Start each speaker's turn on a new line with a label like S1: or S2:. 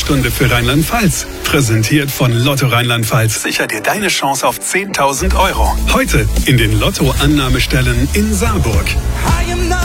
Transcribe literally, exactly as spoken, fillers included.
S1: Sprechstunde für Rheinland-Pfalz. Präsentiert von Lotto Rheinland-Pfalz. Sicher dir deine Chance auf zehntausend Euro. Heute in den Lotto-Annahmestellen in Saarburg.